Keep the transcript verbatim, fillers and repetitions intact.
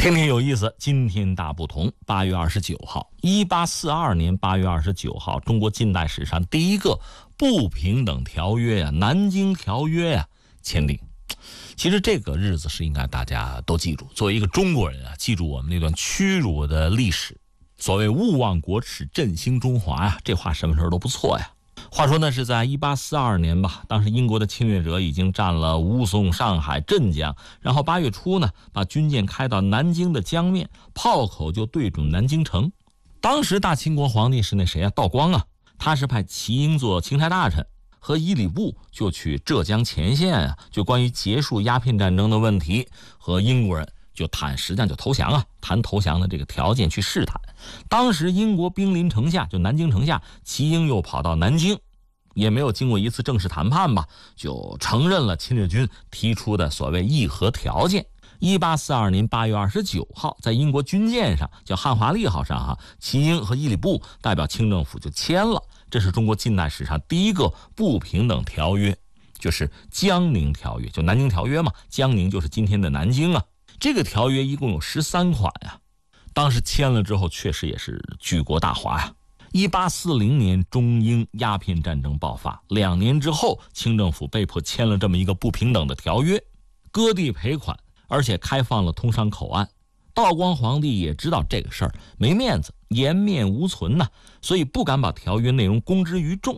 天天有意思，今天大不同。八月二十九号，一八四二年八月二十九号，中国近代史上第一个不平等条约呀、啊，南京条约呀、啊、签订。其实这个日子是应该大家都记住，作为一个中国人啊，记住我们那段屈辱的历史。所谓勿忘国耻，振兴中华呀，这话什么时候都不错呀。话说呢，是在一八四二年吧，当时英国的侵略者已经占了吴淞、上海、镇江，然后八月初呢，把军舰开到南京的江面，炮口就对准南京城。当时大清国皇帝是那谁啊，道光啊，他是派齐英做钦差大臣，和伊里布就去浙江前线啊，就关于结束鸦片战争的问题和英国人就谈，实际上就投降啊，谈投降的这个条件去试探。当时英国兵临城下，就南京城下，齐英又跑到南京，也没有经过一次正式谈判吧，就承认了侵略军提出的所谓议和条件。一八四二年八月二十九号，在英国军舰上叫汉华利号上哈，齐英和伊里布代表清政府就签了，这是中国近代史上第一个不平等条约，就是江宁条约，就南京条约嘛，江宁就是今天的南京啊。这个条约一共有十三款呀，当时签了之后确实也是举国大哗呀。一八四零年中英鸦片战争爆发，两年之后清政府被迫签了这么一个不平等的条约，割地赔款，而且开放了通商口岸。道光皇帝也知道这个事儿没面子，颜面无存呐、啊，所以不敢把条约内容公之于众。